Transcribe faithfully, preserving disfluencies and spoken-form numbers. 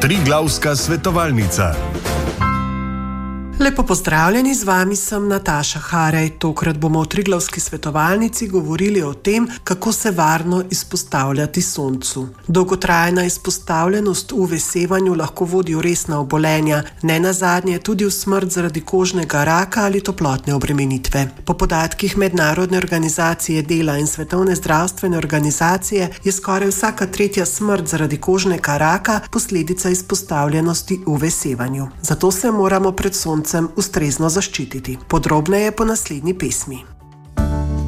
Triglavska svetovalnica. Lepo pozdravljeni, z vami sem Nataša Harej. Tokrat bomo v Triglavski svetovalnici govorili o tem, kako se varno izpostavljati soncu. Dolgotrajna izpostavljenost U V sevanju lahko vodi v resna obolenja, ne nazadnje tudi v smrt zaradi kožnega raka ali toplotne obremenitve. Po podatkih Mednarodne organizacije dela in Svetovne zdravstvene organizacije je skoraj vsaka tretja smrt zaradi kožnega raka posledica izpostavljenosti U V sevanju. Zato se moramo pred soncem ustrezno zaščititi. Podrobneje po naslednji pesmi.